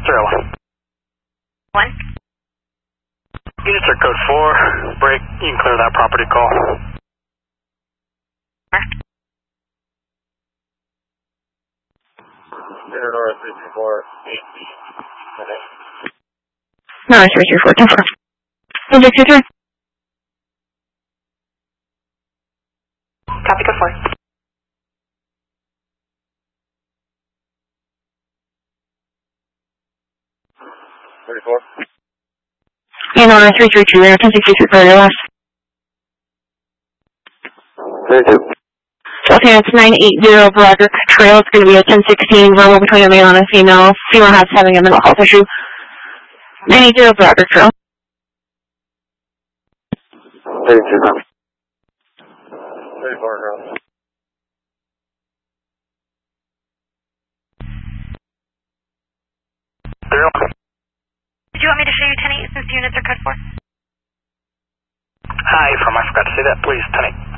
1. Units are code 4. Break. You can clear that property call. Nora 334. Nora 334, 10-4. Subject 2-3. Copy code 4. And Nora 332, there, 1063 for your last. 32. Okay, it's 980 Broderick Trail. It's going to be a 1016 verbal between a male and a female. Female has having a mental health issue. 980 Broderick Trail. 32. 34, girl. Did you want me to show you 10-8 since units are code 4? Hi, from I forgot to say that. Please, 10-8.